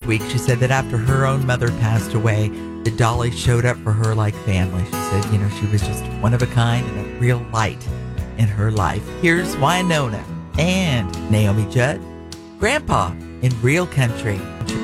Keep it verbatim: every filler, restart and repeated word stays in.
week, she said that after her own mother passed away, the Dolly showed up for her like family. She said, you know, she was just one of a kind and a real light in her life. Here's Wynonna and Naomi Judd, Grandpa in Real Country.